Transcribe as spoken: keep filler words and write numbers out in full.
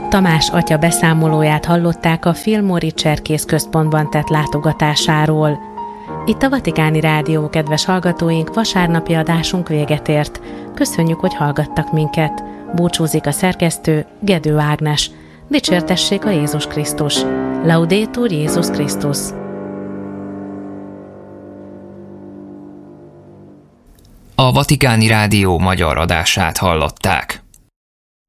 Tamás atya beszámolóját hallották a Fillmore-i Cserkész Központban tett látogatásáról. Itt a Vatikáni Rádió, kedves hallgatóink, vasárnapi adásunk véget ért. Köszönjük, hogy hallgattak minket. Búcsúzik a szerkesztő, Gedő Ágnes. Dicsértessék a Jézus Krisztus. Laudetur Jézus Krisztus. A Vatikáni Rádió magyar adását hallották.